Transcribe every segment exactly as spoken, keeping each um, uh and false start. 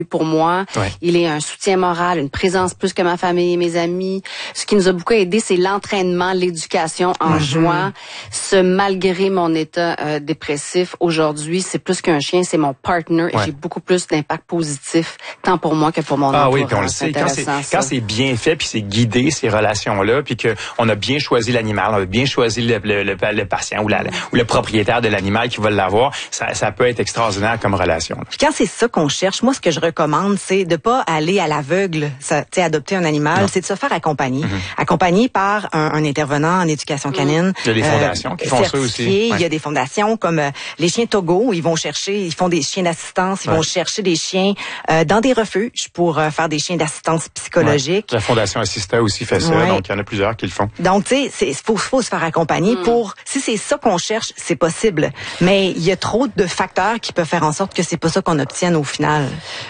pour moi. Ouais. Il est un soutien moral, une présence plus que ma famille et mes amis. Ce qui nous a beaucoup aidé, c'est l'entraînement, l'éducation en Mm-hmm. jouant. Ce malgré mon état euh, dépressif, aujourd'hui, c'est plus qu'un chien, c'est mon partner et Ouais. j'ai beaucoup plus d'impact positif, tant pour moi que pour mon Ah entourage. oui, puis on le sait. Quand c'est, quand c'est bien fait, puis c'est guidé, ces relations-là, puis qu'on a bien choisi l'animal, on a bien choisi le, le, le, le patient ou, la, ou le propriétaire de l'animal qui va l'avoir, ça, ça peut être extraordinaire comme relation. Puis quand c'est ça qu'on cherche, moi, ce que je recommande, c'est de pas aller à l'aveugle, ça, tu sais, adopter un animal, Non. c'est de se faire accompagner. Mm-hmm. Accompagné par un, un intervenant en éducation canine. Il y a des fondations qui font ça aussi. Ouais. Ouais. Il y a des fondations comme euh, les chiens Togo, ils vont chercher, ils font des chiens d'assistance, ils Ouais. vont chercher des chiens euh, dans des refuges pour euh, faire des chiens d'assistance psychologique. Ouais. La Fondation Assista aussi fait ça, Ouais. donc il y en a plusieurs qui le font. Donc, tu sais, il faut, faut se faire accompagner Mm. pour... Si c'est ça qu'on cherche, c'est possible. Mais il y a trop de facteurs qui peuvent faire en sorte que c'est pas ça qu'on obtienne au final.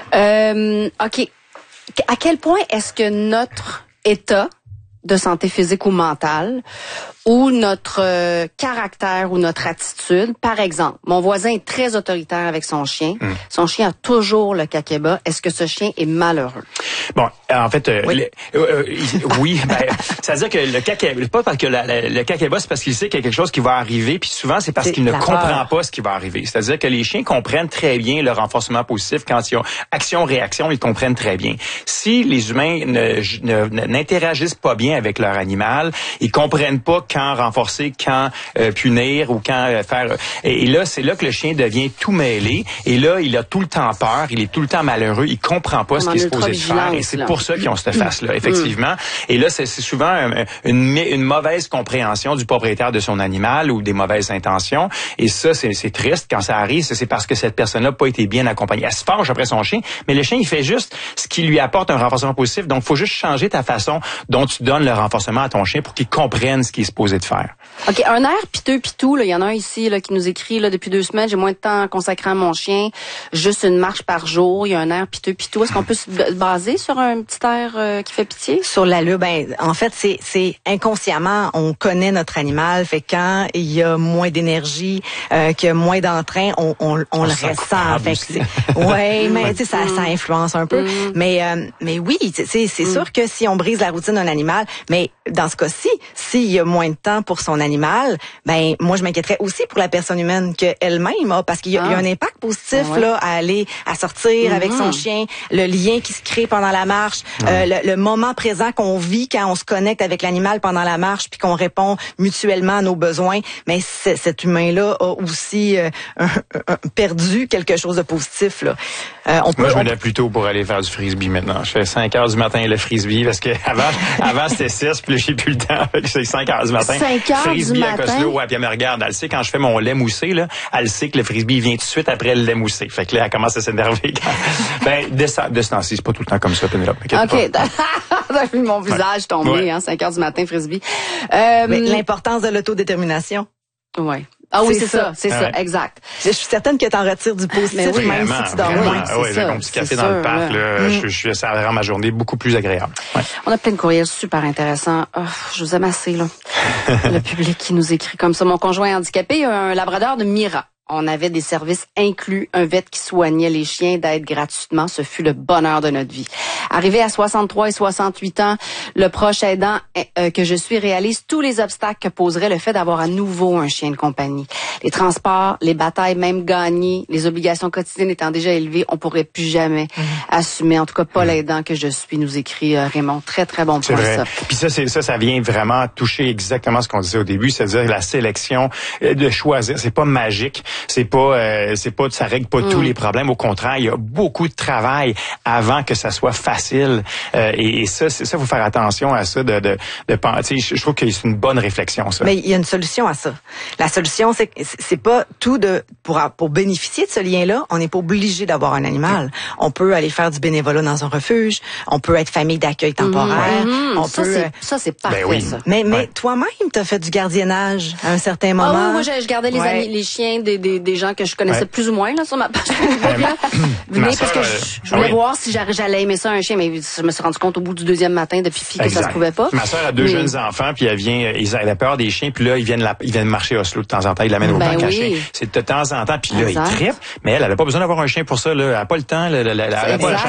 Euh, OK. À quel point est-ce que notre état de santé physique ou mentale ou notre euh, caractère ou notre attitude, par exemple, mon voisin est très autoritaire avec son chien. Mm. Son chien a toujours le kakeba. Est-ce que ce chien est malheureux? Bon, en fait, euh, Oui. le- euh, euh, il- oui, ben, c'est-à-dire que le kakeba, pas parce que la, la, le kakeba, c'est parce qu'il sait qu'il y a quelque chose qui va arriver, puis souvent c'est parce C'est qu'il ne la comprend peur. pas ce qui va arriver. C'est-à-dire que les chiens comprennent très bien le renforcement positif quand ils ont action-réaction, ils comprennent très bien. Si les humains ne, ne, ne- n'interagissent pas bien avec leur animal, ils comprennent pas quand renforcer, quand euh, punir ou quand euh, faire. Et, et là, c'est là que le chien devient tout mêlé. Et là, il a tout le temps peur, il est tout le temps malheureux, il comprend pas Comme ce en qu'il est supposé de faire. Et ultra-vigilance, c'est là. pour ça qu'ils ont cette face-là, effectivement. Et là, c'est, c'est souvent un- une, une mauvaise compréhension du propriétaire de son animal ou des mauvaises intentions. Et ça, c'est, c'est triste quand ça arrive. C'est parce que cette personne-là n'a pas été bien accompagnée. Elle se fâche après son chien, mais le chien, il fait juste ce qui lui apporte un renforcement positif. Donc, il faut juste changer ta façon dont tu donnes le renforcement à ton chien pour qu'il comprenne ce qu'il est supposé de faire. OK, un air piteux pitou, là, il y en a un ici là, qui nous écrit là, depuis deux semaines, j'ai moins de temps consacré à mon chien, juste une marche par jour, il y a un air piteux pitou. Est-ce qu'on peut se b- baser sur un petit air euh, qui fait pitié? Sur l'allure, ben, en fait, c'est, c'est inconsciemment, on connaît notre animal. Fait que quand il y a moins d'énergie, euh, qu'il y a moins d'entrain, on, on, on, On le se sent ressent. coupable Fait que aussi. c'est, ouais, mais tu sais, ça, ça influence un peu. Mais, euh, mais oui, tu sais, c'est sûr que si on brise la routine d'un animal, mais dans ce cas-ci, s'il y a moins de temps pour son animal, ben, moi, je m'inquiéterais aussi pour la personne humaine qu'elle-même a, parce qu'il y a, Ah. il y a un impact positif, Ouais. là, à aller, à sortir avec son Mhm. chien, le lien qui se crée pendant la marche, euh, le, le moment présent qu'on vit quand on se connecte avec l'animal pendant la marche, puis qu'on répond mutuellement à nos besoins. Mais c- cet humain-là a aussi euh, un- un- perdu quelque chose de positif, là. Euh, on peut, Moi, je me on- lève plus tôt pour aller faire du frisbee maintenant. Je fais cinq heures du matin le frisbee parce que avant, avant c'était six, puis là, j'ai plus le temps. Fait que c'est cinq heures du matin. cinq heures frisbee du à matin? Coslo, ouais, puis elle me regarde. Elle sait quand je fais mon lait moussé, là, elle sait que le frisbee vient tout de suite après le lait moussé. Fait que là, elle commence à s'énerver. Quand... ben, de ce, de ce temps-ci, c'est pas tout le temps comme ça, Pénélope. Inquiète OK. pas. T'as vu mon visage tomber, Ouais. hein, cinq heures du matin, frisbee. Euh, mais l'importance de l'autodétermination. ouais. Ah oui, c'est c'est ça. ça, c'est Ah ça, ouais. exact. Je suis certaine que t'en retires du positif, Mais oui, même Vraiment, si tu dors vraiment. moins. c'est Ah ouais, ça, j'ai mon petit café c'est dans le sûr, parc, là. là, je, je, ça rend ma journée beaucoup plus agréable. Ouais. On a plein de courriels super intéressants. Oh, je vous aime assez, là. Le public qui nous écrit comme ça. Mon conjoint est handicapé, un labrador de Mira. On avait des services inclus, un vet qui soignait les chiens, d'aide gratuitement. Ce fut le bonheur de notre vie. Arrivé à soixante-trois et soixante-huit ans, le proche aidant euh, que je suis réalise tous les obstacles que poserait le fait d'avoir à nouveau un chien de compagnie. Les transports, les batailles même gagnées, les obligations quotidiennes étant déjà élevées, on pourrait plus jamais Mmh. assumer. En tout cas, pas l'aidant que je suis, nous écrit euh, Raymond. Très, très bon C'est point, vrai. ça. Puis ça, c'est ça, ça vient vraiment toucher exactement ce qu'on disait au début, c'est-à-dire la sélection, euh, de choisir. C'est pas magique, c'est pas, euh, c'est pas, ça règle pas Mm. tous les problèmes. Au contraire, il y a beaucoup de travail avant que ça soit facile. Euh, et, et ça, c'est ça, faut faire attention à ça. De, de, de penser. Je, je trouve que c'est une bonne réflexion, ça. Mais il y a une solution à ça. La solution, c'est que c'est pas tout de pour pour bénéficier de ce lien-là, on n'est pas obligé d'avoir un animal. On peut aller faire du bénévolat dans un refuge, on peut être famille d'accueil temporaire, Mhm. on ça, peut. c'est, ça, c'est parfait, Ben oui. ça. Mais mais Ouais. toi-même, t'as fait du gardiennage à un certain Ah moment. oui, moi, je, je gardais les Ouais. amis, les chiens des, des, des gens que je connaissais Ouais. plus ou moins là sur ma page Facebook. là. Venez, ma parce sœur, que euh, je, je voulais oui. voir si j'allais, j'allais aimer ça un chien, mais je me suis rendu compte au bout du deuxième matin de pipi que ça Exact. se pouvait pas. Ma sœur a deux Mais- jeunes enfants, puis elle vient, ils elle a peur des chiens, puis là ils viennent, la, ils viennent marcher à Oslo de temps en temps, ils l'amènent au Ben parc à oui. chiens. C'est de temps en temps, puis là Exact. ils trippent, mais elle, elle a pas besoin d'avoir un chien pour ça, là, elle a pas le temps, là, elle, elle, elle a pas la Exact.